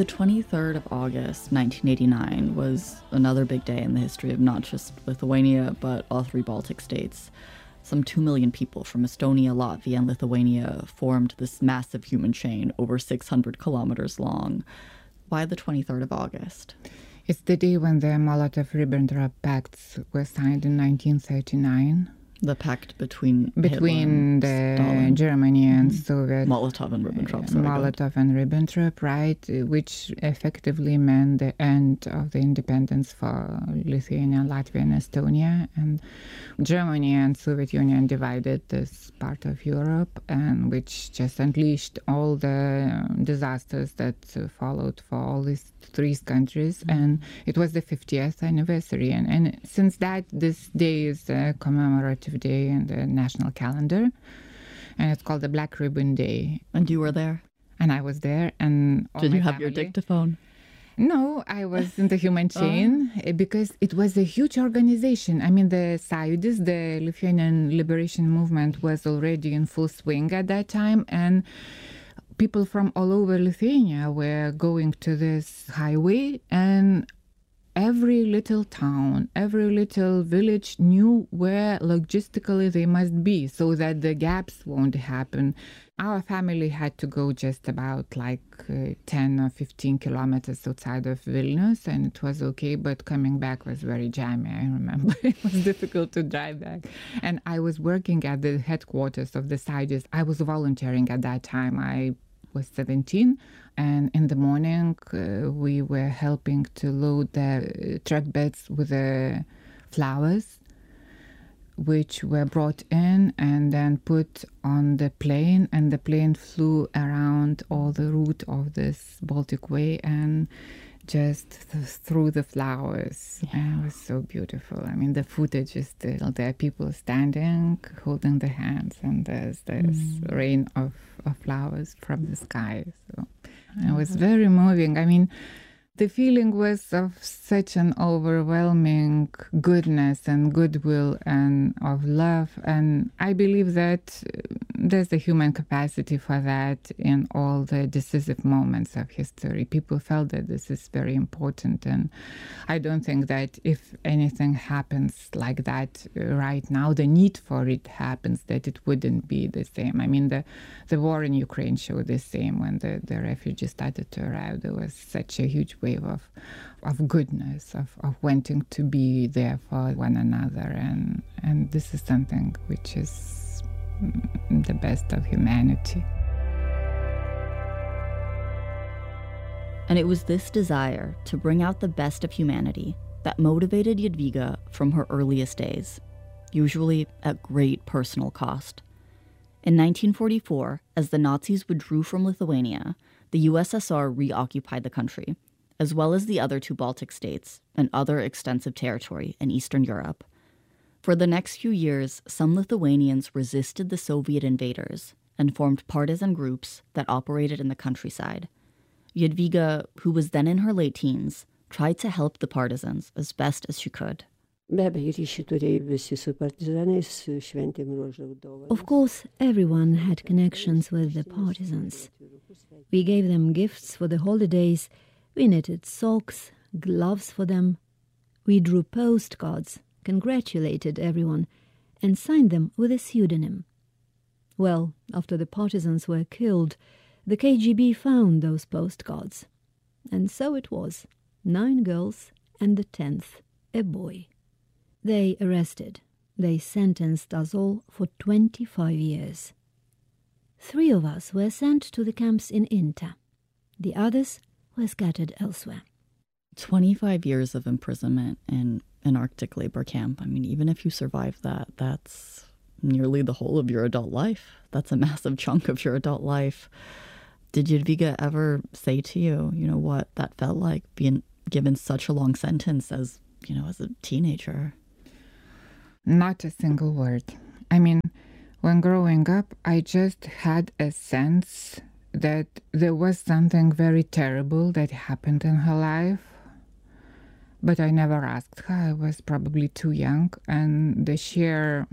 The 23rd of August, 1989, was another big day in the history of not just Lithuania, but all three Baltic states. Some 2 million people from Estonia, Latvia, and Lithuania formed this massive human chain over 600 kilometers long. Why the 23rd of August? It's the day when the Molotov-Ribbentrop Pact was signed in 1939. The pact between Hitler the Stalin. Germany and Soviet. Molotov and Ribbentrop. Molotov and Ribbentrop, right, which effectively meant the end of the independence for Lithuania, Latvia, and Estonia. And Germany and Soviet Union divided this part of Europe, and which just unleashed all the disasters that followed for all these three countries. And it was the 50th anniversary. And since that, this day is a commemorative day in the national calendar, and it's called the Black Ribbon Day. And you were there? And I was there. And did you have your dictaphone? No, I was in the human chain because it was a huge organization. I mean, the Sąjūdis, the Lithuanian Liberation Movement, was already in full swing at that time, and people from all over Lithuania were going to this highway, and every little town, every little village knew where logistically they must be so that the gaps won't happen. Our family had to go just about 10 or 15 kilometers outside of Vilnius, and it was okay, but coming back was very jammy, I remember. It was difficult to drive back. And I was working at the headquarters of the Sąjūdis. I was volunteering at that time. I was 17, and in the morning we were helping to load the truck beds with the flowers, which were brought in and then put on the plane, and the plane flew around all the route of this Baltic Way and just through the flowers. Yeah. And it was so beautiful. I mean, the footage is still there, people standing, holding the hands, and there's this rain of flowers from the sky. So it was very moving. I mean, the feeling was of such an overwhelming goodness and goodwill and of love. And I believe that there's a human capacity for that in all the decisive moments of history. People felt that this is very important. And I don't think that if anything happens like that right now, the need for it happens, that it wouldn't be the same. I mean, the war in Ukraine showed the same. When the refugees started to arrive, there was such a huge wave of goodness, of wanting to be there for one another. And this is something which is the best of humanity. And it was this desire to bring out the best of humanity that motivated Jadwiga from her earliest days, usually at great personal cost. In 1944, as the Nazis withdrew from Lithuania, the USSR reoccupied the country, as well as the other two Baltic states and other extensive territory in Eastern Europe. For the next few years, some Lithuanians resisted the Soviet invaders and formed partisan groups that operated in the countryside. Jadwiga, who was then in her late teens, tried to help the partisans as best as she could. Of course, everyone had connections with the partisans. We gave them gifts for the holidays, we knitted socks, gloves for them. We drew postcards, congratulated everyone, and signed them with a pseudonym. Well, after the partisans were killed, the KGB found those postcards. And so it was, 9 girls and the 10th, a boy. They arrested. They sentenced us all for 25 years. 3 of us were sent to the camps in Inta. The others were scattered elsewhere. 25 years of imprisonment in an Arctic labor camp. I mean, even if you survive that, that's nearly the whole of your adult life. That's a massive chunk of your adult life. Did Jadwiga ever say to you, what that felt like, being given such a long sentence as a teenager? Not a single word. I mean, when growing up, I just had a sense that there was something very terrible that happened in her life. But I never asked her. I was probably too young, and the sheer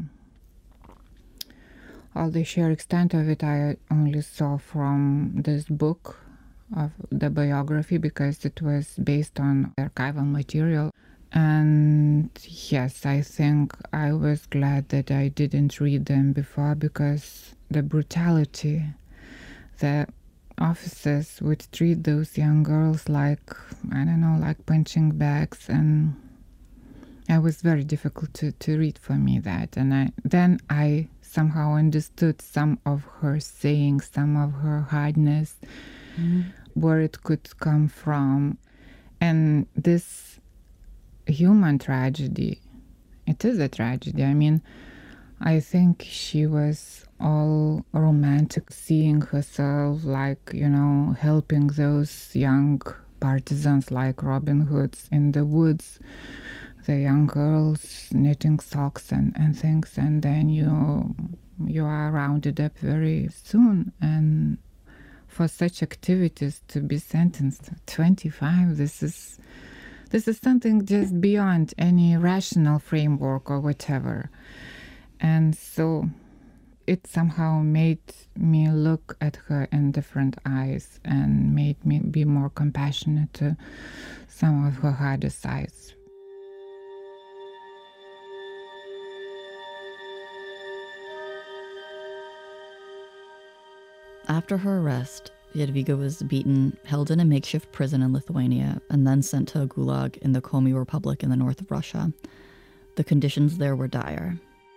extent of it I only saw from this book of the biography because it was based on archival material. And yes, I think I was glad that I didn't read them before, because the brutality, the officers would treat those young girls like, I don't know, like punching bags, and it was very difficult to read for me that. And then I somehow understood some of her sayings, some of her hardness, where it could come from. And this human tragedy, it is a tragedy. I mean, I think she was all romantic, seeing herself like, you know, helping those young partisans like Robin Hoods in the woods, the young girls knitting socks and things, and then you are rounded up very soon. And for such activities to be sentenced to 25, this is something just beyond any rational framework or whatever. And so it somehow made me look at her in different eyes and made me be more compassionate to some of her harder sides. After her arrest, Jadwiga was beaten, held in a makeshift prison in Lithuania, and then sent to a gulag in the Komi Republic in the north of Russia. The conditions there were dire.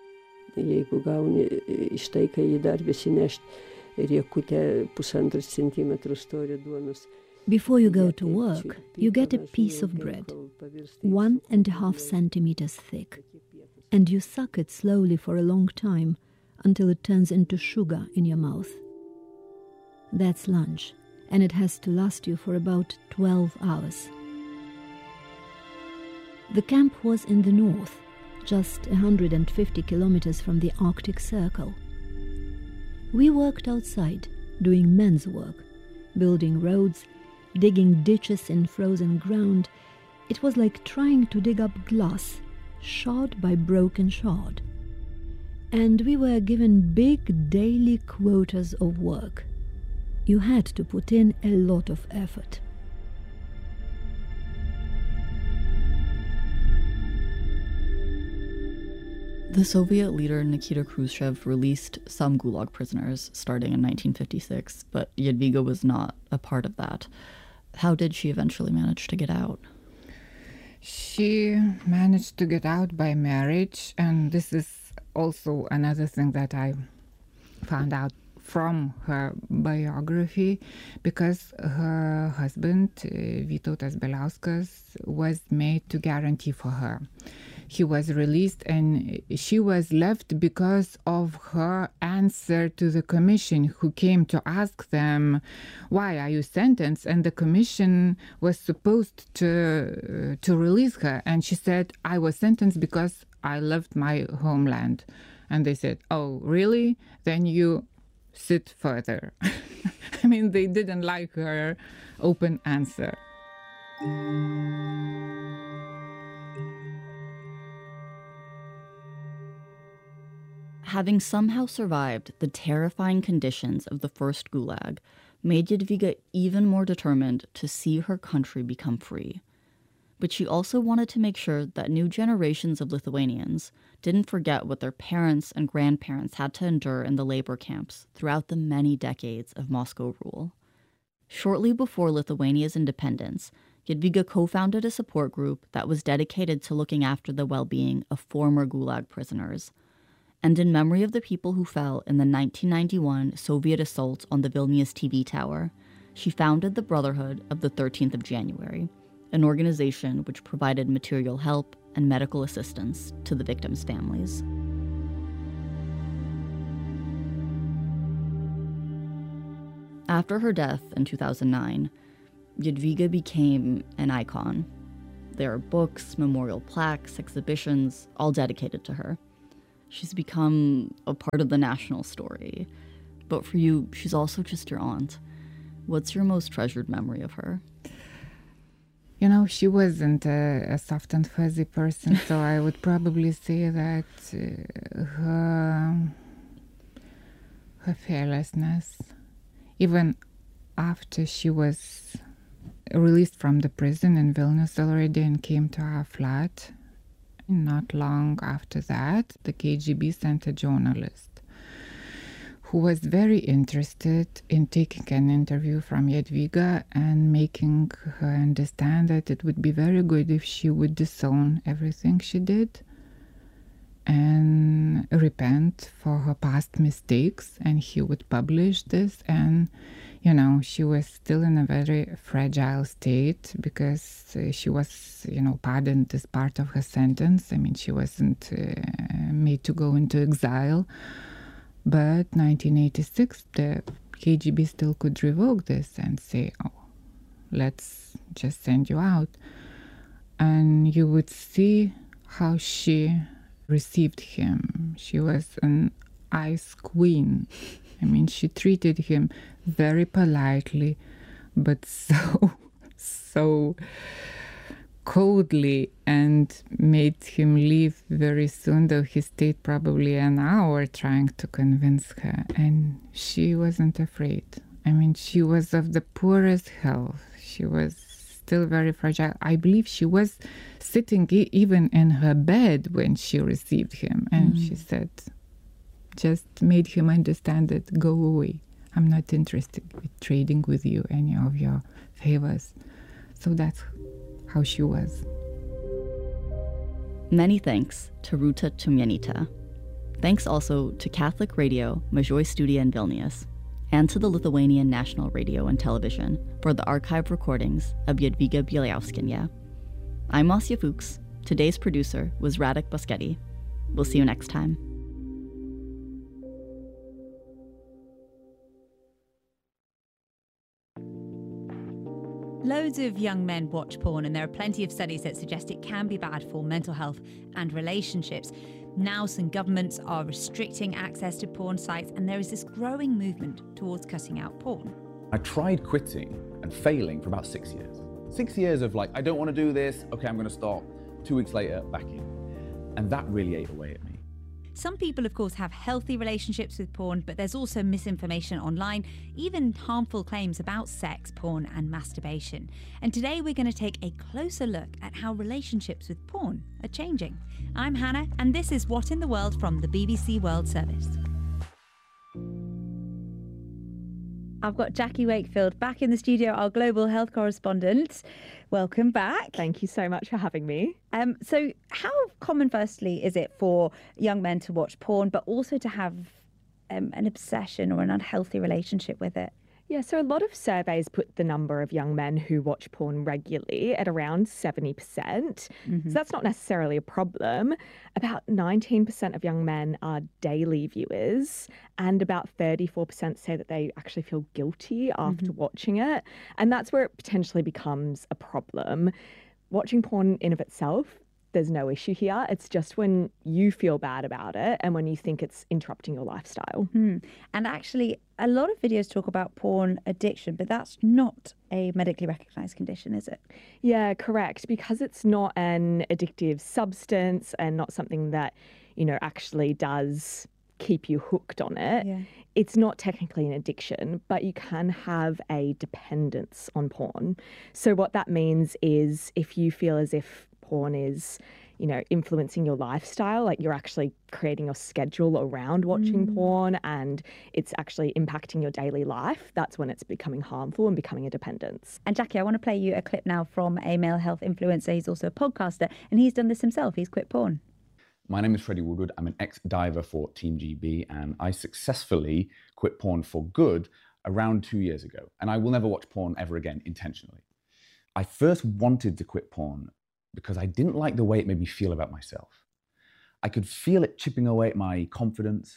Before you go to work, you get a piece of bread, 1.5 centimeters thick, and you suck it slowly for a long time until it turns into sugar in your mouth. That's lunch, and it has to last you for about 12 hours. The camp was in the north, just 150 kilometers from the Arctic Circle. We worked outside, doing men's work, building roads, digging ditches in frozen ground. It was like trying to dig up glass, shard by broken shard. And we were given big daily quotas of work. You had to put in a lot of effort. The Soviet leader Nikita Khrushchev released some Gulag prisoners starting in 1956, but Jadwiga was not a part of that. How did she eventually manage to get out? She managed to get out by marriage, and this is also another thing that I found out from her biography, because her husband, Vytautas Beliauskas, was made to guarantee for her. He was released and she was left because of her answer to the commission, who came to ask them, why are you sentenced? And the commission was supposed to release her. And she said, I was sentenced because I left my homeland. And they said, oh, really? Then you sit further. I mean, they didn't like her open answer. Having somehow survived the terrifying conditions of the first Gulag made Jadwiga even more determined to see her country become free. But she also wanted to make sure that new generations of Lithuanians didn't forget what their parents and grandparents had to endure in the labor camps throughout the many decades of Moscow rule. Shortly before Lithuania's independence, Jadwiga co-founded a support group that was dedicated to looking after the well-being of former Gulag prisoners. And in memory of the people who fell in the 1991 Soviet assault on the Vilnius TV tower, she founded the Brotherhood of the 13th of January, an organization which provided material help and medical assistance to the victims' families. After her death in 2009, Jadwiga became an icon. There are books, memorial plaques, exhibitions, all dedicated to her. She's become a part of the national story. But for you, she's also just your aunt. What's your most treasured memory of her? You know, she wasn't a soft and fuzzy person, so I would probably say that her fearlessness, even after she was released from the prison in Vilnius already and came to our flat. Not long after that, the KGB sent a journalist who was very interested in taking an interview from Jadwiga and making her understand that it would be very good if she would disown everything she did and repent for her past mistakes, and he would publish this. And you know, she was still in a very fragile state because she was, you know, pardoned as part of her sentence. I mean, she wasn't made to go into exile. But 1986, the KGB still could revoke this and say, oh, let's just send you out. And you would see how she received him. She was an ice queen. I mean, she treated him very politely, but so coldly, and made him leave very soon, though he stayed probably an hour trying to convince her. And she wasn't afraid. I mean, she was of the poorest health. She was still very fragile. I believe she was sitting even in her bed when she received him. And she said, just made him understand that, go away. I'm not interested in trading with you any of your favors. So that's how she was. Many thanks to Ruta Tumjanita. Thanks also to Catholic Radio Mažoji Studija in Vilnius, and to the Lithuanian National Radio and Television for the archived recordings of Jadwiga Bieliauskienė. I'm Masya Fuchs. Today's producer was Radek Boschetti. We'll see you next time. Loads of young men watch porn, and there are plenty of studies that suggest it can be bad for mental health and relationships. Now some governments are restricting access to porn sites, and there is this growing movement towards cutting out porn. I tried quitting and failing for about 6 years. 6 years of like, I don't want to do this, okay, I'm going to stop. 2 weeks later, back in. And that really ate away at me. Some people, of course, have healthy relationships with porn, but there's also misinformation online, even harmful claims about sex, porn, and masturbation. And today we're going to take a closer look at how relationships with porn are changing. I'm Hannah, and this is What in the World from the BBC World Service. I've got Jackie Wakefield back in the studio, our global health correspondent. Welcome back. Thank you so much for having me. So how common, firstly, is it for young men to watch porn, but also to have an obsession or an unhealthy relationship with it? Yeah, so a lot of surveys put the number of young men who watch porn regularly at around 70%. So that's not necessarily a problem. About 19% of young men are daily viewers, and about 34% say that they actually feel guilty after watching it. And that's where it potentially becomes a problem. Watching porn in of itself, there's no issue here. It's just when you feel bad about it and when you think it's interrupting your lifestyle. And actually, a lot of videos talk about porn addiction, but that's not a medically recognised condition, is it? Yeah, correct. Because it's not an addictive substance and not something that, you know, actually does keep you hooked on it. Yeah. It's not technically an addiction, but you can have a dependence on porn. So what that means is if you feel as if porn is, you know, influencing your lifestyle, like you're actually creating your schedule around watching porn and it's actually impacting your daily life, that's when it's becoming harmful and becoming a dependence. And Jackie, I want to play you a clip now from a male health influencer. He's also a podcaster, and he's done this himself. He's quit porn. My name is Freddie Woodward. I'm an ex-diver for Team GB, and I successfully quit porn for good around 2 years ago. And I will never watch porn ever again intentionally. I first wanted to quit porn because I didn't like the way it made me feel about myself. I could feel it chipping away at my confidence.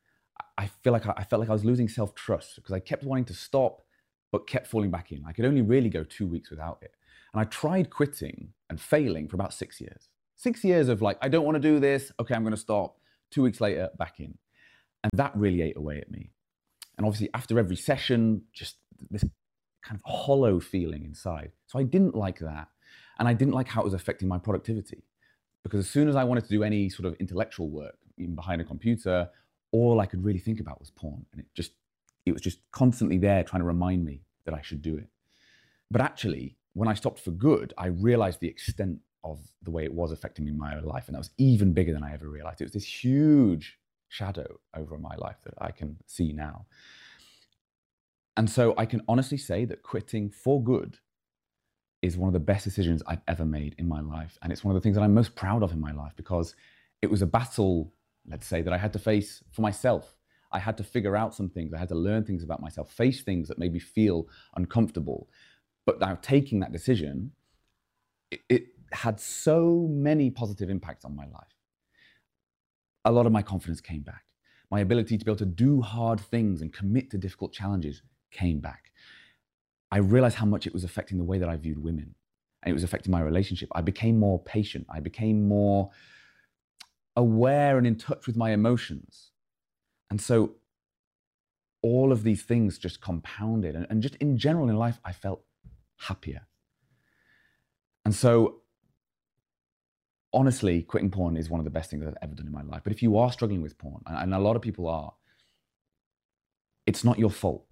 I felt like I was losing self-trust because I kept wanting to stop, but kept falling back in. I could only really go 2 weeks without it. And I tried quitting and failing for about 6 years. 6 years of like, I don't want to do this. Okay, I'm going to stop. 2 weeks later, back in. And that really ate away at me. And obviously after every session, just this kind of hollow feeling inside. So I didn't like that. And I didn't like how it was affecting my productivity. Because as soon as I wanted to do any sort of intellectual work, even behind a computer, all I could really think about was porn. And it was just constantly there trying to remind me that I should do it. But actually, when I stopped for good, I realized the extent of the way it was affecting me in my life. And that was even bigger than I ever realized. It was this huge shadow over my life that I can see now. And so I can honestly say that quitting for good is one of the best decisions I've ever made in my life. And it's one of the things that I'm most proud of in my life, because it was a battle, let's say, that I had to face for myself. I had to figure out some things. I had to learn things about myself, face things that made me feel uncomfortable. But now taking that decision, it had so many positive impacts on my life. A lot of my confidence came back. My ability to be able to do hard things and commit to difficult challenges came back. I realized how much it was affecting the way that I viewed women, and it was affecting my relationship. I became more patient. I became more aware and in touch with my emotions. And so all of these things just compounded, and just in general in life, I felt happier. And so honestly, quitting porn is one of the best things I've ever done in my life. But if you are struggling with porn, and a lot of people are, it's not your fault.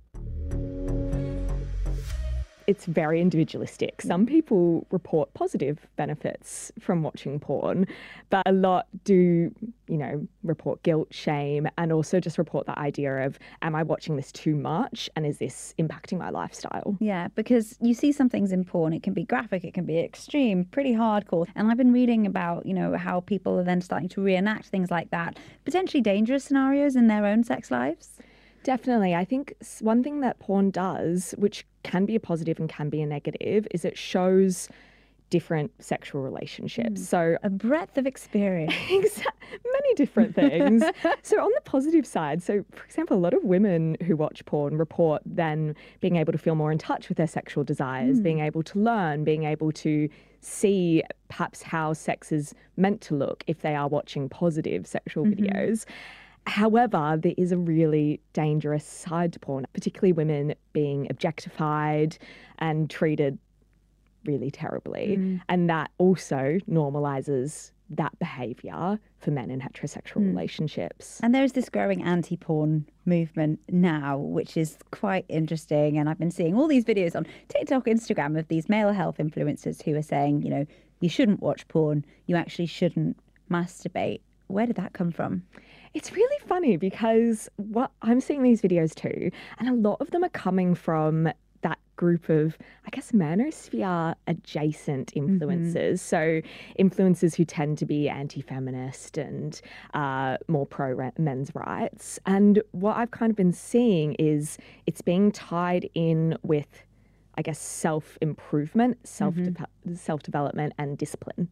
It's very individualistic. Some people report positive benefits from watching porn, but a lot do, report guilt, shame, and also just report the idea of, am I watching this too much? And is this impacting my lifestyle? Yeah, because you see some things in porn, it can be graphic, it can be extreme, pretty hardcore. And I've been reading about, how people are then starting to reenact things like that, potentially dangerous scenarios in their own sex lives. Definitely. I think one thing that porn does, which can be a positive and can be a negative, is it shows different sexual relationships. So a breadth of experience. Many different things. So on the positive side, so for example, a lot of women who watch porn report then being able to feel more in touch with their sexual desires, being able to learn, being able to see perhaps how sex is meant to look if they are watching positive sexual videos. However, there is a really dangerous side to porn, particularly women being objectified and treated really terribly. And that also normalizes that behavior for men in heterosexual relationships. And there's this growing anti-porn movement now, which is quite interesting. And I've been seeing all these videos on TikTok, Instagram of these male health influencers who are saying, you shouldn't watch porn, you actually shouldn't masturbate. Where did that come from? It's really funny because I'm seeing these videos too, and a lot of them are coming from that group of, I guess, manosphere adjacent influencers. So influencers who tend to be anti-feminist and more pro men's rights. And what I've kind of been seeing is it's being tied in with, I guess, self-improvement, self-development and discipline.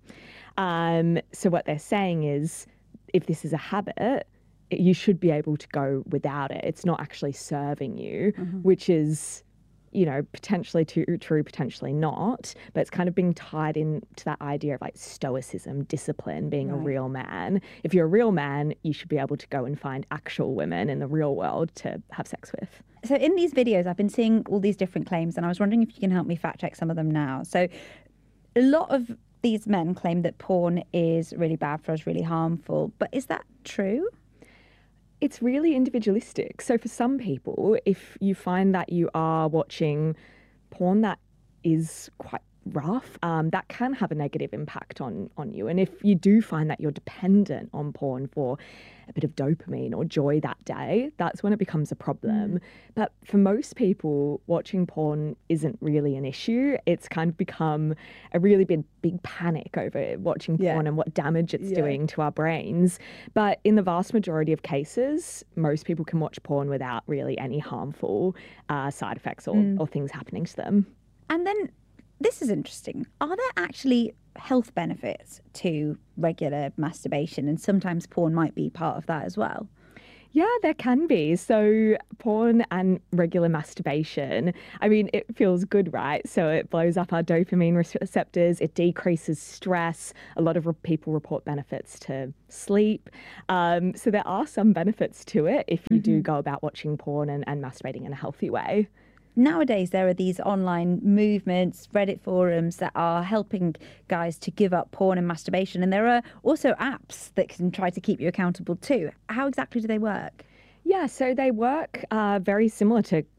So what they're saying is, if this is a habit, you should be able to go without it. It's not actually serving you, which is, potentially true, potentially not. But it's kind of being tied into that idea of like stoicism, discipline, being a real man. If you're a real man, you should be able to go and find actual women in the real world to have sex with. So in these videos, I've been seeing all these different claims, and I was wondering if you can help me fact check some of them now. So a lot of these men claim that porn is really bad for us, really harmful. But is that true? It's really individualistic. So for some people, if you find that you are watching porn that is quite rough, that can have a negative impact on you. And if you do find that you're dependent on porn for a bit of dopamine or joy that day, that's when it becomes a problem. But for most people, watching porn isn't really an issue. It's kind of become a really big panic over watching porn and what damage it's doing to our brains. But in the vast majority of cases, most people can watch porn without really any harmful side effects or things happening to them. And then this is interesting. Are there actually health benefits to regular masturbation? And sometimes porn might be part of that as well. Yeah, there can be. So porn and regular masturbation, I mean, it feels good, right? So it blows up our dopamine receptors, it decreases stress. A lot of people report benefits to sleep. So there are some benefits to it if you do go about watching porn and masturbating in a healthy way. Nowadays, there are these online movements, Reddit forums that are helping guys to give up porn and masturbation. And there are also apps that can try to keep you accountable too. How exactly do they work? Yeah, so they work very similar to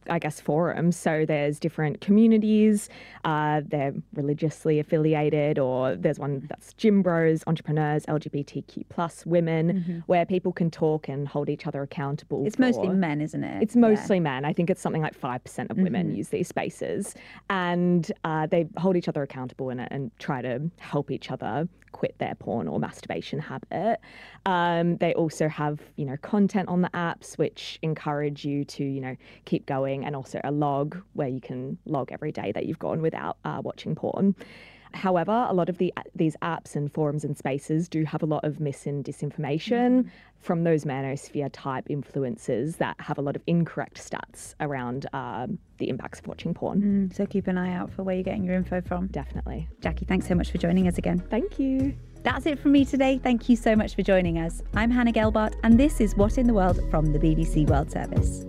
forums. So there's different communities, they're religiously affiliated, or there's one that's gym bros, entrepreneurs, LGBTQ plus women, where people can talk and hold each other accountable. It's mostly men, isn't it? It's mostly men. I think it's something like 5% of women use these spaces. And they hold each other accountable and try to help each other quit their porn or masturbation habit. They also have, content on the apps which encourage you to, keep going, and also a log where you can log every day that you've gone without watching porn. However, a lot of these apps and forums and spaces do have a lot of mis and disinformation from those manosphere type influencers that have a lot of incorrect stats around the impacts of watching porn. So keep an eye out for where you're getting your info from. Definitely. Jackie, thanks so much for joining us again. Thank you. That's it from me today. Thank you so much for joining us. I'm Hannah Gelbart, and this is What in the World from the BBC World Service.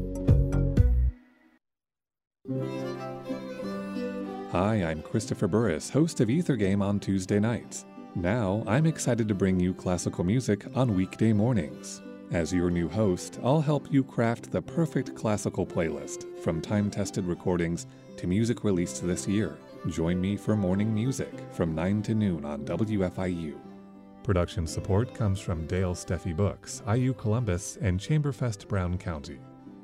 Hi, I'm Christopher Burris, host of Ether Game on Tuesday nights. Now, I'm excited to bring you classical music on weekday mornings. As your new host, I'll help you craft the perfect classical playlist, from time-tested recordings to music released this year. Join me for morning music from 9 to noon on WFIU. Production support comes from Dale Steffi Books, IU Columbus, and Chamberfest Brown County.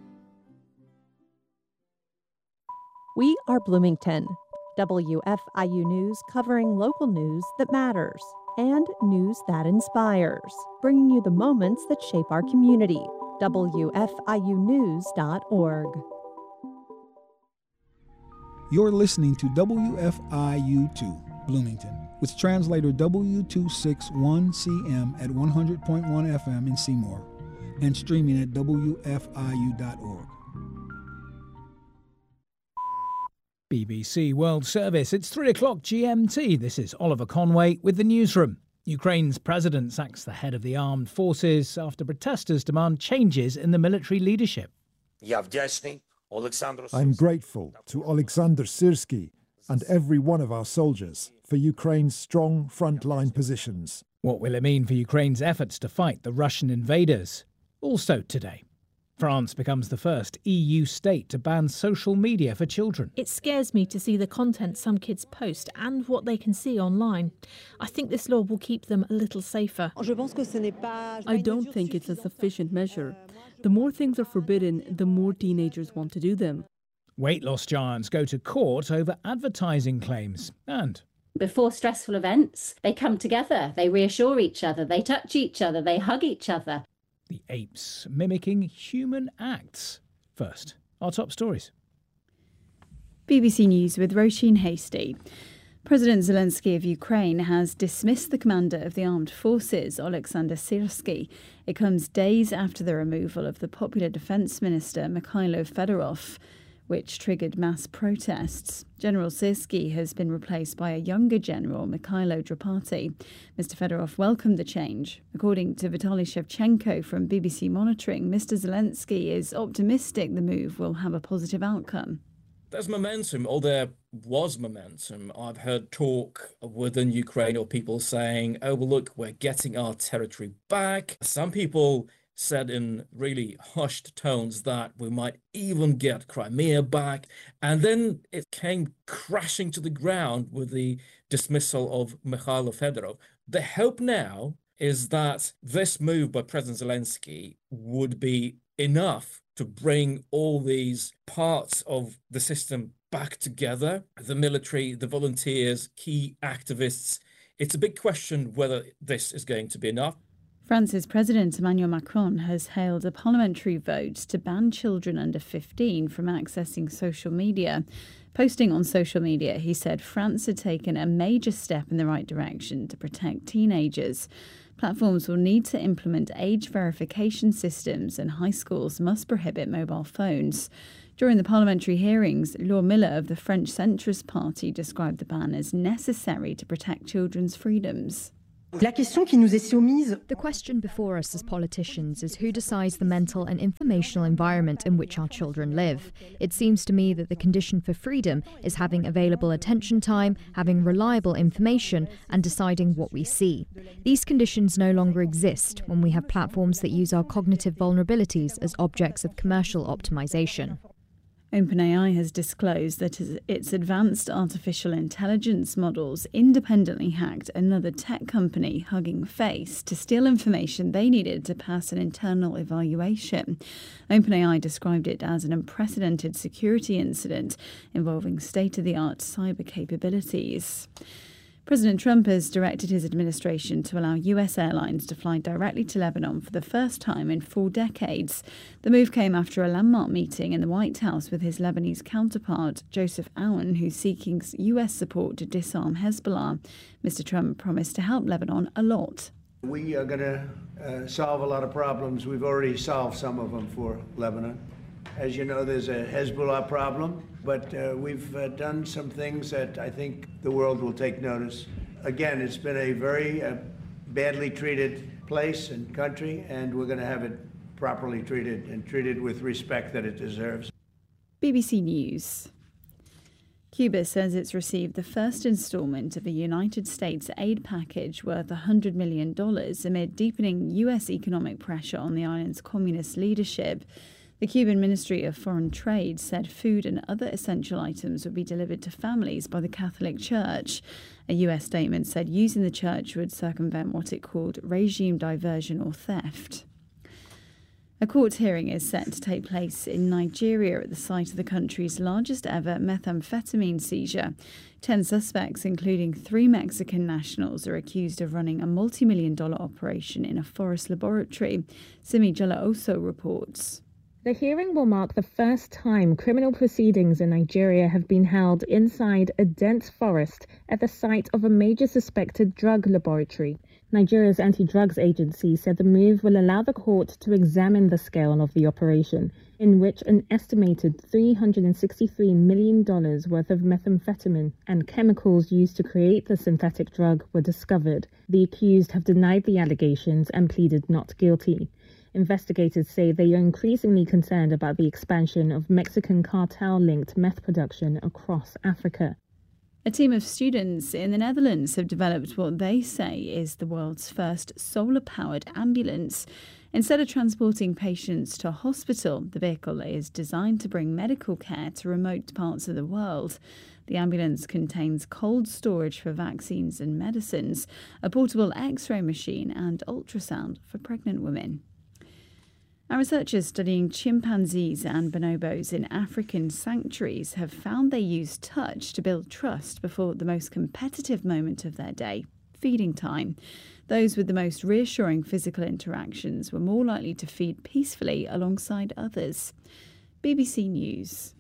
We are Bloomington. WFIU News covering local news that matters and news that inspires, bringing you the moments that shape our community. WFIUnews.org. You're listening to WFIU2 Bloomington with translator W261CM at 100.1 FM in Seymour and streaming at WFIU.org. BBC World Service. It's 3 o'clock GMT. This is Oliver Conway with the newsroom. Ukraine's president sacks the head of the armed forces after protesters demand changes in the military leadership. I'm grateful to Oleksandr Syrsky and every one of our soldiers for Ukraine's strong frontline positions. What will it mean for Ukraine's efforts to fight the Russian invaders? Also today, France becomes the first EU state to ban social media for children. It scares me to see the content some kids post and what they can see online. I think this law will keep them a little safer. I don't think it's a sufficient measure. The more things are forbidden, the more teenagers want to do them. Weight loss giants go to court over advertising claims. And before stressful events, they come together, they reassure each other, they touch each other, they hug each other. The apes mimicking human acts. First, our top stories. BBC News with Roisin Hasty. President Zelensky of Ukraine has dismissed the commander of the armed forces, Oleksandr Syrsky. It comes days after the removal of the popular defence minister, Mikhailo Fedorov, which triggered mass protests. General Syrsky has been replaced by a younger general, Mikhailo Drapati. Mr. Fedorov welcomed the change. According to Vitaly Shevchenko from BBC Monitoring, Mr. Zelensky is optimistic the move will have a positive outcome. There's momentum, or there was momentum. I've heard talk within Ukraine or people saying, oh, well, look, we're getting our territory back. Some people said in really hushed tones that we might even get Crimea back. And then it came crashing to the ground with the dismissal of Mikhailo Fedorov. The hope now is that this move by President Zelensky would be enough to bring all these parts of the system back together, the military, the volunteers, key activists. It's a big question whether this is going to be enough. France's President Emmanuel Macron has hailed a parliamentary vote to ban children under 15 from accessing social media. Posting on social media, he said France had taken a major step in the right direction to protect teenagers. Platforms will need to implement age verification systems, and high schools must prohibit mobile phones. During the parliamentary hearings, Laure Miller of the French Centrist Party described the ban as necessary to protect children's freedoms. The question before us as politicians is who decides the mental and informational environment in which our children live. It seems to me that the condition for freedom is having available attention time, having reliable information, and deciding what we see. These conditions no longer exist when we have platforms that use our cognitive vulnerabilities as objects of commercial optimization. OpenAI has disclosed that its advanced artificial intelligence models independently hacked another tech company, Hugging Face, to steal information they needed to pass an internal evaluation. OpenAI described it as an unprecedented security incident involving state-of-the-art cyber capabilities. President Trump has directed his administration to allow US airlines to fly directly to Lebanon for the first time in 4 decades. The move came after a landmark meeting in the White House with his Lebanese counterpart, Joseph Aoun, who's seeking US support to disarm Hezbollah. Mr. Trump promised to help Lebanon a lot. We are going to solve a lot of problems. We've already solved some of them for Lebanon. As you know, there's a Hezbollah problem, but we've done some things that I think the world will take notice. Again, it's been a very badly treated place and country, and we're going to have it properly treated and treated with respect that it deserves. BBC News. Cuba says it's received the first instalment of a United States aid package worth $100 million amid deepening US economic pressure on the island's communist leadership. The Cuban Ministry of Foreign Trade said food and other essential items would be delivered to families by the Catholic Church. A US statement said using the church would circumvent what it called regime diversion or theft. A court hearing is set to take place in Nigeria at the site of the country's largest ever methamphetamine seizure. 10 suspects, including 3 Mexican nationals, are accused of running a multi-million-dollar operation in a forest laboratory. Simi Jala-Oso reports. The hearing will mark the first time criminal proceedings in Nigeria have been held inside a dense forest at the site of a major suspected drug laboratory. Nigeria's anti-drugs agency said the move will allow the court to examine the scale of the operation, in which an estimated $363 million worth of methamphetamine and chemicals used to create the synthetic drug were discovered. The accused have denied the allegations and pleaded not guilty. Investigators say they are increasingly concerned about the expansion of Mexican cartel-linked meth production across Africa. A team of students in the Netherlands have developed what they say is the world's first solar-powered ambulance. Instead of transporting patients to a hospital, the vehicle is designed to bring medical care to remote parts of the world. The ambulance contains cold storage for vaccines and medicines, a portable X-ray machine and ultrasound for pregnant women. Our researchers studying chimpanzees and bonobos in African sanctuaries have found they use touch to build trust before the most competitive moment of their day, feeding time. Those with the most reassuring physical interactions were more likely to feed peacefully alongside others. BBC News.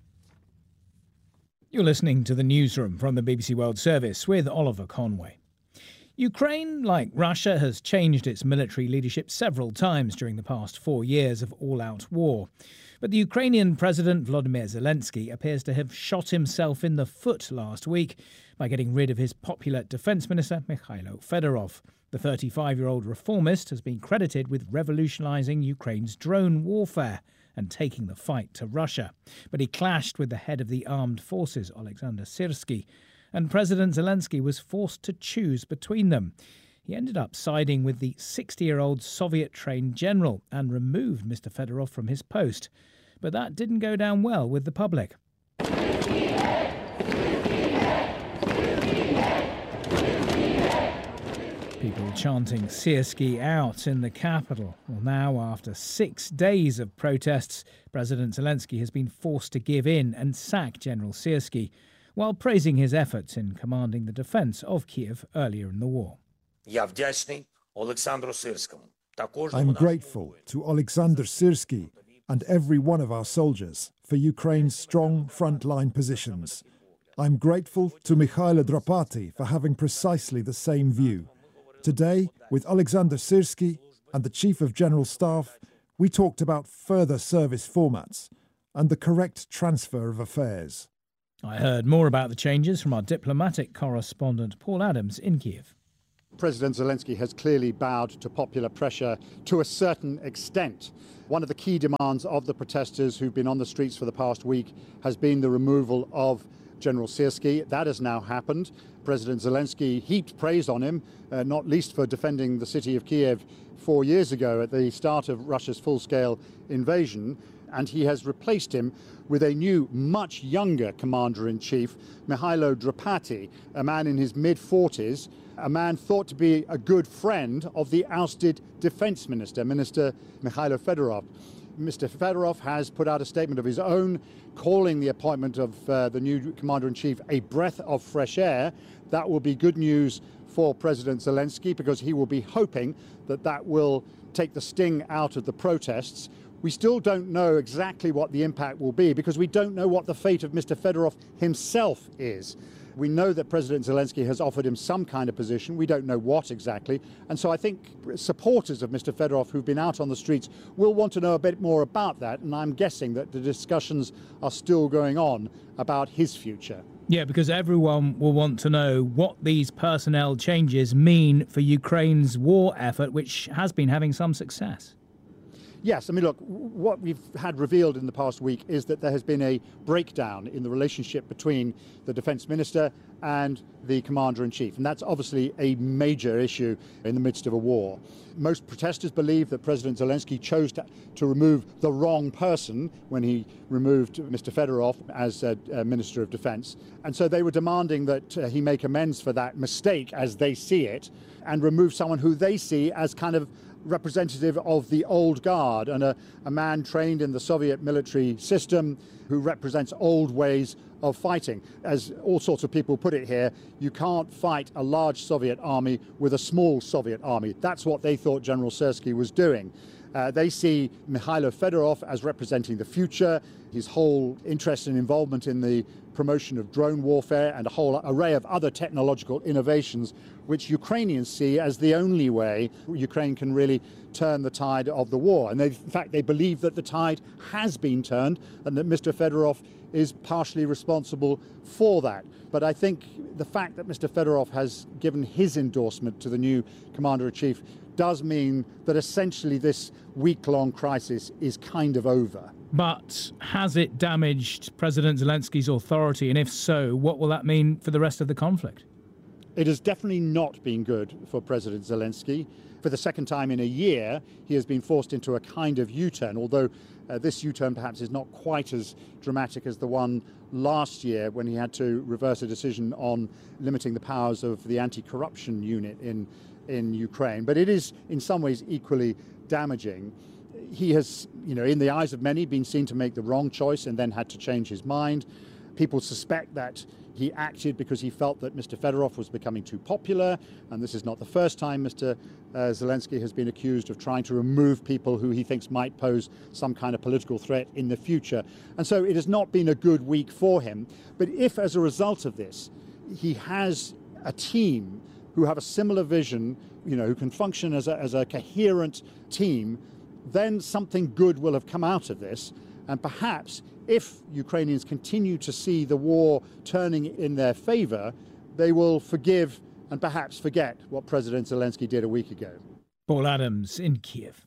You're listening to the newsroom from the BBC World Service with Oliver Conway. Ukraine, like Russia, has changed its military leadership several times during the past 4 years of all-out war. But the Ukrainian President Volodymyr Zelensky appears to have shot himself in the foot last week by getting rid of his popular Defence Minister, Mikhailo Fedorov. The 35-year-old reformist has been credited with revolutionising Ukraine's drone warfare and taking the fight to Russia. But he clashed with the head of the armed forces, Alexander Syrsky, and President Zelensky was forced to choose between them. He ended up siding with the 60-year-old Soviet-trained general and removed Mr. Fedorov from his post. But that didn't go down well with the public. People chanting Syrsky out in the capital. Well, now, after 6 days of protests, President Zelensky has been forced to give in and sack General Syrsky, while praising his efforts in commanding the defence of Kiev earlier in the war. I'm grateful to Alexander Syrsky and every one of our soldiers for Ukraine's strong front-line positions. I'm grateful to Mikhailo Drapati for having precisely the same view. Today, with Alexander Syrsky and the Chief of General Staff, we talked about further service formats and the correct transfer of affairs. I heard more about the changes from our diplomatic correspondent Paul Adams in Kiev. President Zelensky has clearly bowed to popular pressure to a certain extent. One of the key demands of the protesters who've been on the streets for the past week has been the removal of General Syrsky. That has now happened. President Zelensky heaped praise on him, not least for defending the city of Kiev 4 years ago at the start of Russia's full-scale invasion. and he has replaced him with a new, much younger commander-in-chief, Mihailo Drapati, a man in his mid-40s, a man thought to be a good friend of the ousted defense minister, Minister Mikhailo Fedorov. Mr. Fedorov has put out a statement of his own, calling the appointment of the new commander-in-chief a breath of fresh air. That will be good news for President Zelensky, because he will be hoping that that will take the sting out of the protests. We still don't know exactly what the impact will be, because we don't know what the fate of Mr. Fedorov himself is. We know that President Zelensky has offered him some kind of position. We don't know what exactly. And so I think supporters of Mr. Fedorov who've been out on the streets will want to know a bit more about that. And I'm guessing that the discussions are still going on about his future. Yeah, because everyone will want to know what these personnel changes mean for Ukraine's war effort, which has been having some success. Yes, I mean, look, what we've had revealed in the past week is that there has been a breakdown in the relationship between the defense minister and the commander-in-chief. And that's obviously a major issue in the midst of a war. Most protesters believe that President Zelensky chose to remove the wrong person when he removed Mr. Fedorov as Minister of Defense. And so they were demanding that he make amends for that mistake as they see it, and remove someone who they see as kind of representative of the old guard, and a man trained in the Soviet military system who represents old ways of fighting. As all sorts of people put it here, you can't fight a large Soviet army with a small Soviet army. That's what they thought General Syrsky was doing. They see Mikhailo Fedorov as representing the future, his whole interest and involvement in the promotion of drone warfare and a whole array of other technological innovations, which Ukrainians see as the only way Ukraine can really turn the tide of the war. And in fact, they believe that the tide has been turned and that Mr. Fedorov is partially responsible for that. But I think the fact that Mr. Fedorov has given his endorsement to the new commander-in-chief does mean that essentially this week-long crisis is kind of over. But has it damaged President Zelensky's authority? And if so, what will that mean for the rest of the conflict? It has definitely not been good for President Zelensky. For the second time in a year, he has been forced into a kind of U-turn, although this U-turn perhaps is not quite as dramatic as the one last year when he had to reverse a decision on limiting the powers of the anti-corruption unit in Ukraine. But it is in some ways equally damaging. He has, in the eyes of many, been seen to make the wrong choice and then had to change his mind. People suspect that he acted because he felt that Mr. Fedorov was becoming too popular, and this is not the first time Mr. Zelensky has been accused of trying to remove people who he thinks might pose some kind of political threat in the future. And so it has not been a good week for him. But if, as a result of this, he has a team who have a similar vision, who can function as a coherent team, then something good will have come out of this. And perhaps if Ukrainians continue to see the war turning in their favor, they will forgive and perhaps forget what President Zelensky did a week ago. Paul Adams in Kiev.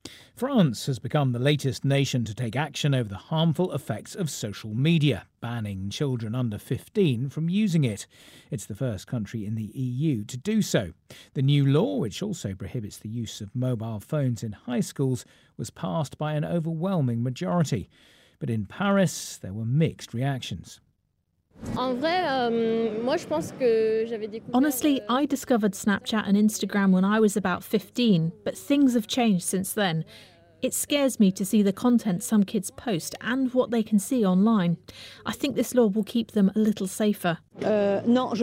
France has become the latest nation to take action over the harmful effects of social media, banning children under 15 from using it. It's the first country in the EU to do so. The new law, which also prohibits the use of mobile phones in high schools, was passed by an overwhelming majority. But in Paris, there were mixed reactions. Honestly, I discovered Snapchat and Instagram when I was about 15, but things have changed since then. It scares me to see the content some kids post and what they can see online. I think this law will keep them a little safer. I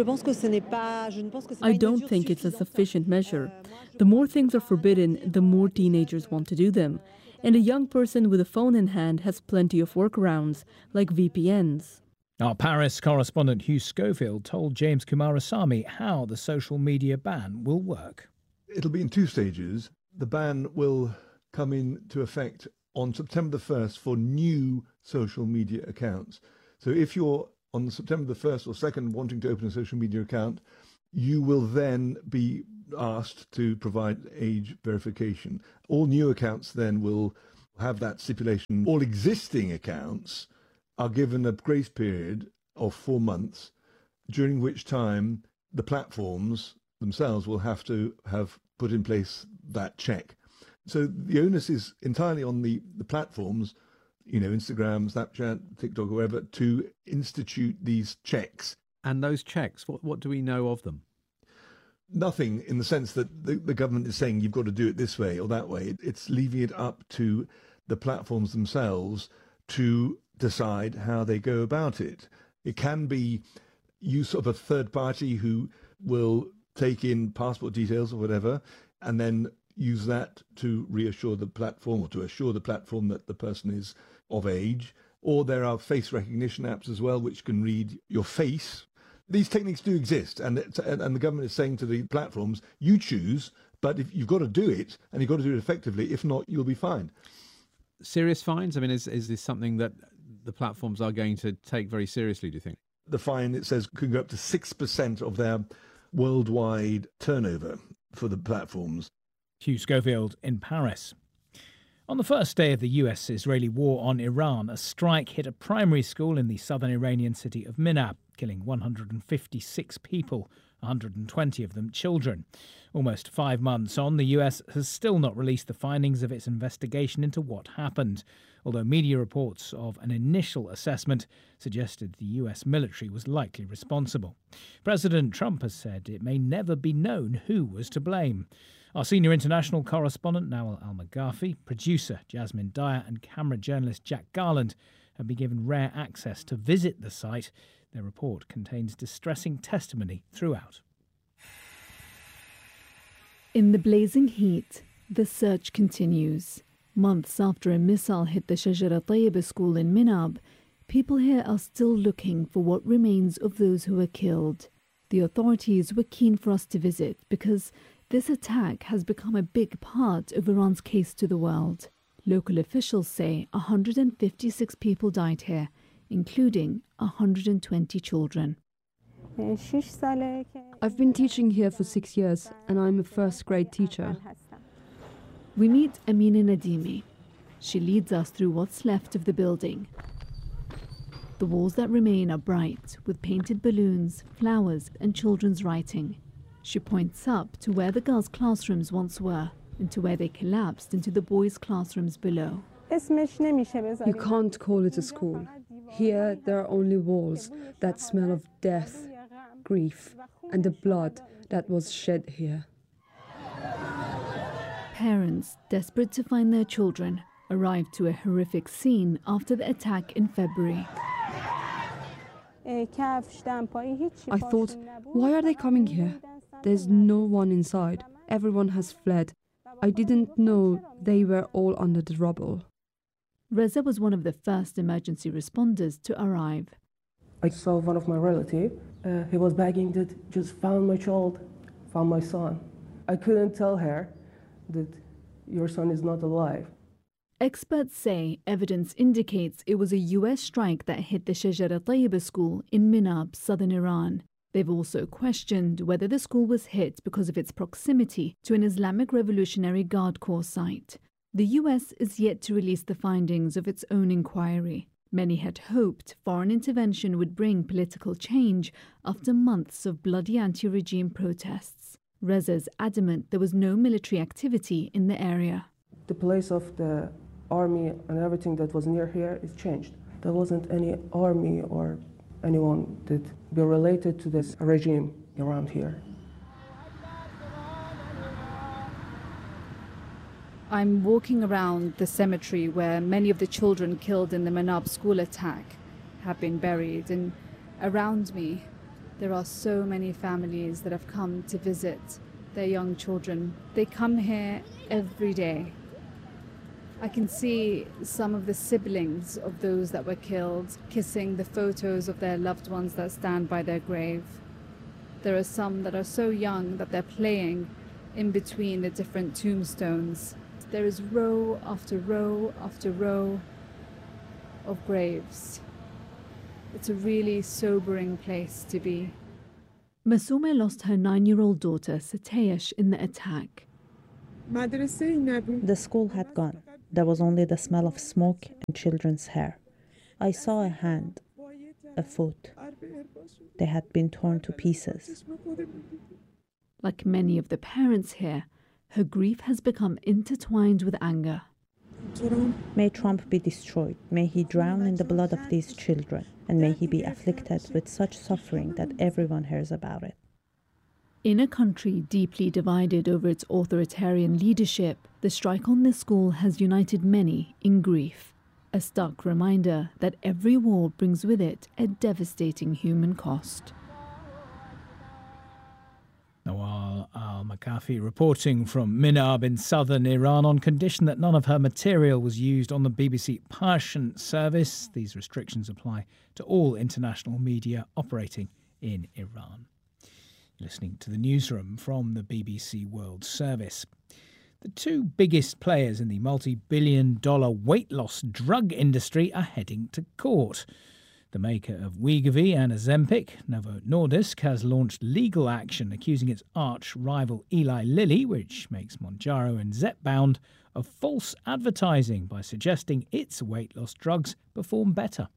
don't think it's a sufficient measure. The more things are forbidden, the more teenagers want to do them. And a young person with a phone in hand has plenty of workarounds, like VPNs. Our Paris correspondent Hugh Schofield told James Kumarasamy how the social media ban will work. It'll be in two stages. The ban will come into effect on September the 1st for new social media accounts. So if you're on September the 1st or 2nd wanting to open a social media account, you will then be asked to provide age verification. All new accounts then will have that stipulation. All existing accounts are given a grace period of 4 months, during which time the platforms themselves will have to have put in place that check. So the onus is entirely on the platforms Instagram, Snapchat, TikTok, whoever, to institute these checks. And those checks, what do we know of them? Nothing, in the sense that the government is saying you've got to do it this way or that way. It's leaving it up to the platforms themselves to decide how they go about it. It can be use of a third party who will take in passport details or whatever, and then use that to reassure the platform or to assure the platform that the person is of age. Or there are face recognition apps as well, which can read your face. These techniques do exist, and the government is saying to the platforms, you choose, but if you've got to do it, and you've got to do it effectively. If not, you'll be fined. Serious fines? I mean, is this something that the platforms are going to take very seriously, do you think? The fine, it says, could go up to 6% of their worldwide turnover for the platforms. Hugh Schofield in Paris. On the first day of the US-Israeli war on Iran, a strike hit a primary school in the southern Iranian city of Minab, killing 156 people, 120 of them children. Almost 5 months on, the US has still not released the findings of its investigation into what happened, although media reports of an initial assessment suggested the US military was likely responsible. President Trump has said it may never be known who was to blame. Our senior international correspondent, Nawal Al-Maghafi, producer Jasmine Dyer and camera journalist Jack Garland have been given rare access to visit the site. Their report contains distressing testimony throughout. In the blazing heat, the search continues. Months after a missile hit the Shajara Tayyiba school in Minab, people here are still looking for what remains of those who were killed. The authorities were keen for us to visit because this attack has become a big part of Iran's case to the world. Local officials say 156 people died here, including 120 children. I've been teaching here for 6 years, and I'm a first-grade teacher. We meet Amina Nadimi. She leads us through what's left of the building. The walls that remain are bright, with painted balloons, flowers, and children's writing. She points up to where the girls' classrooms once were, and to where they collapsed into the boys' classrooms below. You can't call it a school. Here there are only walls that smell of death, grief, and the blood that was shed here. Parents, desperate to find their children, arrived to a horrific scene after the attack in February. I thought, why are they coming here? There's no one inside. Everyone has fled. I didn't know they were all under the rubble. Reza was one of the first emergency responders to arrive. I saw one of my relatives. He was begging that just found my child, found my son. I couldn't tell her that your son is not alive. Experts say evidence indicates it was a US strike that hit the Shajara Tayyiba school in Minab, southern Iran. They've also questioned whether the school was hit because of its proximity to an Islamic Revolutionary Guard Corps site. The US is yet to release the findings of its own inquiry. Many had hoped foreign intervention would bring political change after months of bloody anti-regime protests. Reza is adamant there was no military activity in the area. The place of the army and everything that was near here is changed. There wasn't any army or anyone that be related to this regime around here. I'm walking around the cemetery where many of the children killed in the Minab school attack have been buried, and around me there are so many families that have come to visit their young children. They come here every day. I can see some of the siblings of those that were killed kissing the photos of their loved ones that stand by their grave. There are some that are so young that they're playing in between the different tombstones. There is row after row after row of graves. It's a really sobering place to be. Masoume lost her 9-year-old daughter, Sateyesh, in the attack. The school had gone. There was only the smell of smoke and children's hair. I saw a hand, a foot. They had been torn to pieces. Like many of the parents here, her grief has become intertwined with anger. May Trump be destroyed. May he drown in the blood of these children. And may he be afflicted with such suffering that everyone hears about it. In a country deeply divided over its authoritarian leadership, the strike on this school has united many in grief. A stark reminder that every war brings with it a devastating human cost. Nawal al-Makafi reporting from Minab in southern Iran on condition that none of her material was used on the BBC Persian service. These restrictions apply to all international media operating in Iran. Listening to the newsroom from the BBC World Service. The two biggest players in the multi-billion-dollar weight loss drug industry are heading to court. The maker of Wegovy and Ozempic, Novo Nordisk, has launched legal action accusing its arch-rival Eli Lilly, which makes Mounjaro and Zepbound, of false advertising by suggesting its weight loss drugs perform better.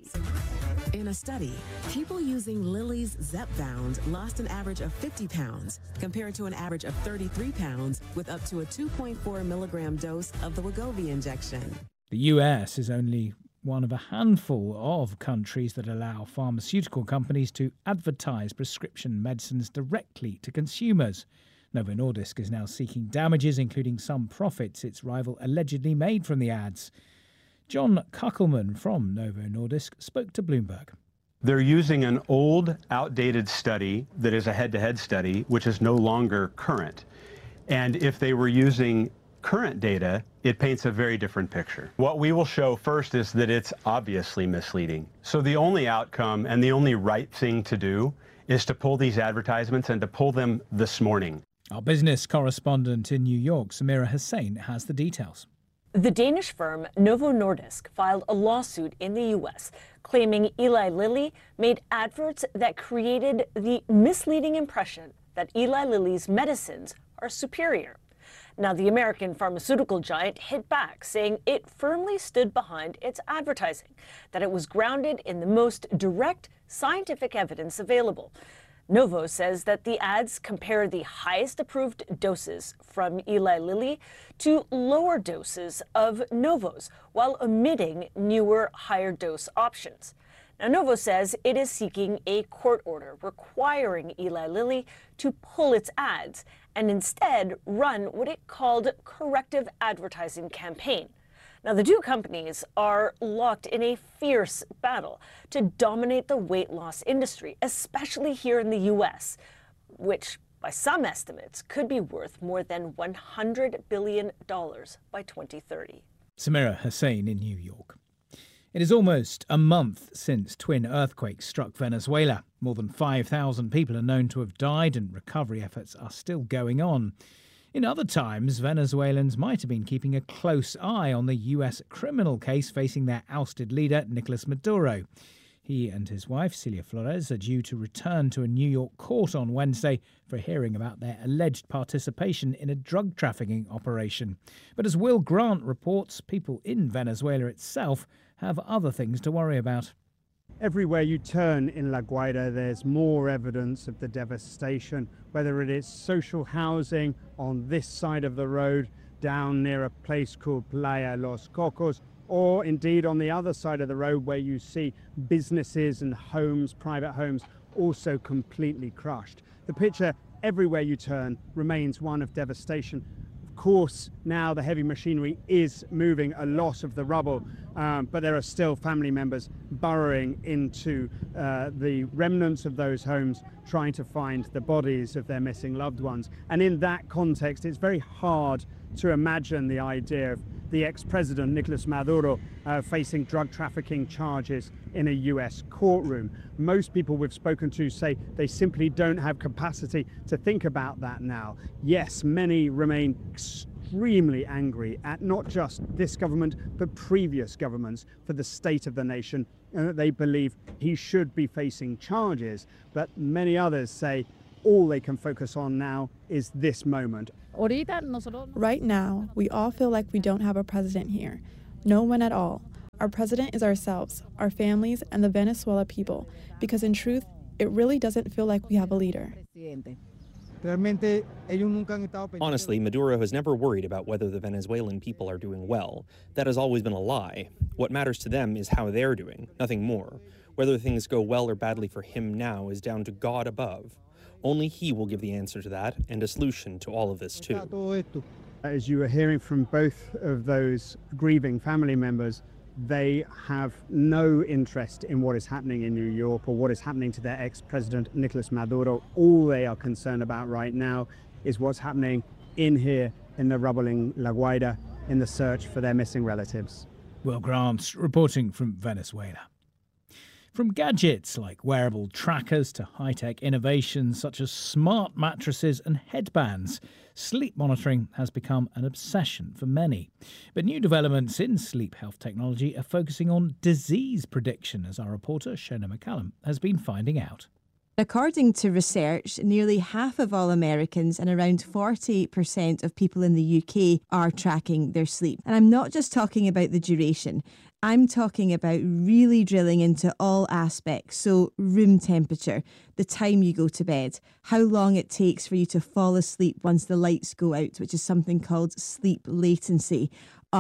In a study, people using Lilly's Zepbound lost an average of 50 pounds compared to an average of 33 pounds with up to a 2.4 milligram dose of the Wegovy injection. The US is only one of a handful of countries that allow pharmaceutical companies to advertise prescription medicines directly to consumers. Novo Nordisk is now seeking damages, including some profits its rival allegedly made from the ads. John Kuckelman from Novo Nordisk spoke to Bloomberg. They're using an old, outdated study that is a head-to-head study, which is no longer current. And if they were using current data, it paints a very different picture. What we will show first is that it's obviously misleading. So the only outcome and the only right thing to do is to pull these advertisements and to pull them this morning. Our business correspondent in New York, Samira Hussain, has the details. The Danish firm Novo Nordisk filed a lawsuit in the U.S. claiming Eli Lilly made adverts that created the misleading impression that Eli Lilly's medicines are superior. Now, the American pharmaceutical giant hit back, saying it firmly stood behind its advertising, that it was grounded in the most direct scientific evidence available. Novo says that the ads compare the highest approved doses from Eli Lilly to lower doses of Novo's, while omitting newer, higher dose options. Now, Novo says it is seeking a court order requiring Eli Lilly to pull its ads and instead run what it called corrective advertising campaign. Now, the two companies are locked in a fierce battle to dominate the weight loss industry, especially here in the U.S., which, by some estimates, could be worth more than $100 billion by 2030. Samira Hussain in New York. It is almost a month since twin earthquakes struck Venezuela. More than 5,000 people are known to have died, and recovery efforts are still going on. In other times, Venezuelans might have been keeping a close eye on the U.S. criminal case facing their ousted leader, Nicolas Maduro. He and his wife, Celia Flores, are due to return to a New York court on Wednesday for a hearing about their alleged participation in a drug trafficking operation. But as Will Grant reports, people in Venezuela itself have other things to worry about. Everywhere you turn in La Guaira, there's more evidence of the devastation, whether it is social housing on this side of the road, down near a place called Playa Los Cocos, or indeed on the other side of the road where you see businesses and homes, private homes, also completely crushed. The picture everywhere you turn remains one of devastation. Of course, now the heavy machinery is moving a lot of the rubble, but there are still family members burrowing into the remnants of those homes, trying to find the bodies of their missing loved ones. And in that context, it's very hard to imagine the idea of the ex-president Nicolas Maduro facing drug trafficking charges in a US courtroom. Most people we've spoken to say they simply don't have capacity to think about that now. Yes, many remain extremely angry at not just this government, but previous governments for the state of the nation, and that they believe he should be facing charges. But many others say all they can focus on now is this moment. Right now, we all feel like we don't have a president here. No one at all. Our president is ourselves, our families, and the Venezuela people, because in truth, it really doesn't feel like we have a leader. Honestly, Maduro has never worried about whether the Venezuelan people are doing well. That has always been a lie. What matters to them is how they're doing, nothing more. Whether things go well or badly for him now is down to God above. Only he will give the answer to that and a solution to all of this too. As you were hearing from both of those grieving family members, they have no interest in what is happening in New York or what is happening to their ex-president, Nicolas Maduro. All they are concerned about right now is what's happening in here in the rumbling La Guaira in the search for their missing relatives. Will Grant reporting from Venezuela. From gadgets like wearable trackers to high-tech innovations such as smart mattresses and headbands, sleep monitoring has become an obsession for many. But new developments in sleep health technology are focusing on disease prediction, as our reporter Shona McCallum has been finding out. According to research, nearly half of all Americans and around 40% of people in the UK are tracking their sleep. And I'm not just talking about the duration. I'm talking about really drilling into all aspects. So room temperature, the time you go to bed, how long it takes for you to fall asleep once the lights go out, which is something called sleep latency.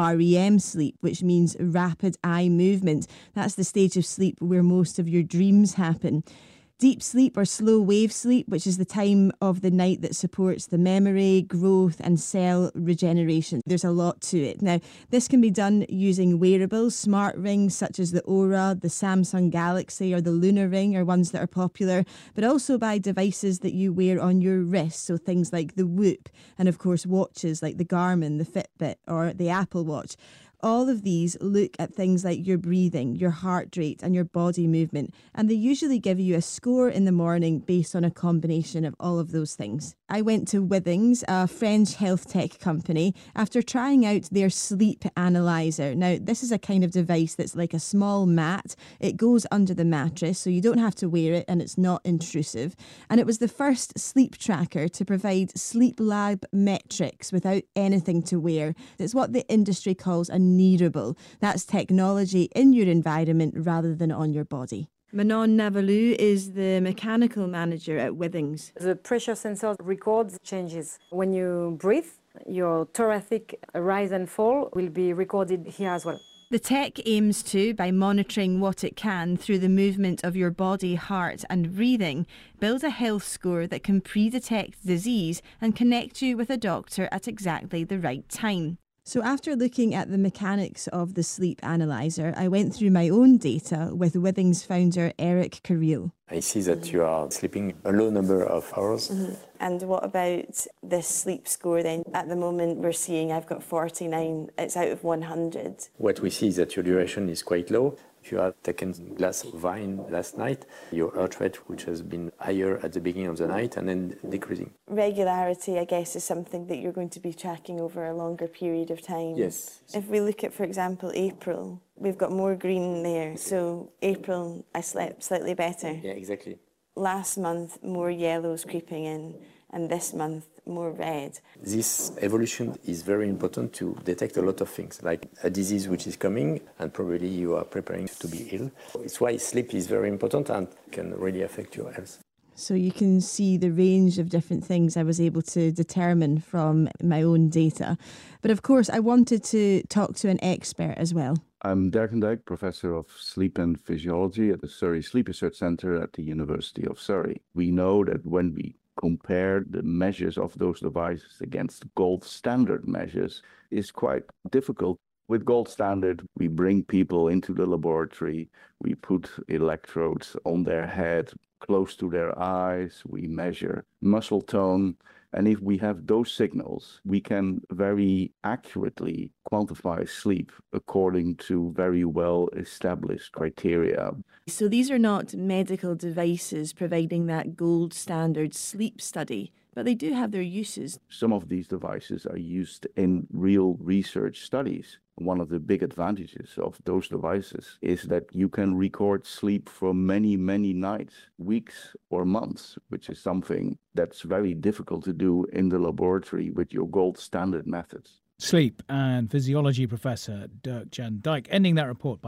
REM sleep, which means rapid eye movement. That's the stage of sleep where most of your dreams happen. Deep sleep or slow wave sleep, which is the time of the night that supports the memory, growth and cell regeneration. There's a lot to it. Now, this can be done using wearables, smart rings such as the Oura, the Samsung Galaxy or the Lunar Ring are ones that are popular, but also by devices that you wear on your wrist, so things like the Whoop, and of course watches like the Garmin, the Fitbit or the Apple Watch. All of these look at things like your breathing, your heart rate and your body movement, and they usually give you a score in the morning based on a combination of all of those things. I went to Withings, a French health tech company, after trying out their sleep analyzer. Now, this is a kind of device that's like a small mat. It goes under the mattress, so you don't have to wear it and it's not intrusive. And it was the first sleep tracker to provide sleep lab metrics without anything to wear. It's what the industry calls a nearable. That's technology in your environment rather than on your body. Manon Navalou is the mechanical manager at Withings. The pressure sensor records changes. When you breathe, your thoracic rise and fall will be recorded here as well. The tech aims to, by monitoring what it can through the movement of your body, heart and breathing, build a health score that can pre-detect disease and connect you with a doctor at exactly the right time. So after looking at the mechanics of the sleep analyzer, I went through my own data with Withings founder Eric Carril. I see that you are sleeping a low number of hours. Mm-hmm. And what about this sleep score then? At the moment we're seeing I've got 49, it's out of 100. What we see is that your duration is quite low. If you have taken a glass of wine last night, your heart rate, which has been higher at the beginning of the night and then decreasing. Regularity, I guess, is something that you're going to be tracking over a longer period of time. Yes. If we look at, for example, April, we've got more green there. So April, I slept slightly better. Yeah, exactly. Last month, more yellows creeping in, and this month, more red. This evolution is very important to detect a lot of things, like a disease which is coming, and probably you are preparing to be ill. It's why sleep is very important and can really affect your health. So you can see the range of different things I was able to determine from my own data. But of course, I wanted to talk to an expert as well. I'm Dirk van Dijk, Professor of Sleep and Physiology at the Surrey Sleep Research Centre at the University of Surrey. We know that when we compare the measures of those devices against gold standard measures, is quite difficult. With gold standard, we bring people into the laboratory, we put electrodes on their head, close to their eyes, we measure muscle tone, and if we have those signals, we can very accurately quantify sleep according to very well-established criteria. So these are not medical devices providing that gold standard sleep study, but they do have their uses. Some of these devices are used in real research studies. One of the big advantages of those devices is that you can record sleep for many, many nights, weeks or months, which is something that's very difficult to do in the laboratory with your gold standard methods. Sleep and physiology professor Dirk van Dijk ending that report by